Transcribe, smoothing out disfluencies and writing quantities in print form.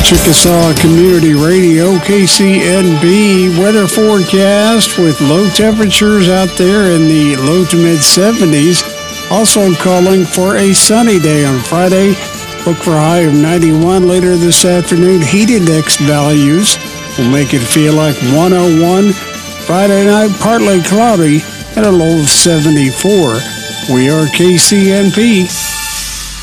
Chickasaw Community Radio, KCNB weather forecast with low temperatures out there in the low to mid 70s. Also calling for a sunny day on Friday. Look for a high of 91 later this afternoon. Heat index values will make it feel like 101. Friday night, partly cloudy and a low of 74. We are KCNP.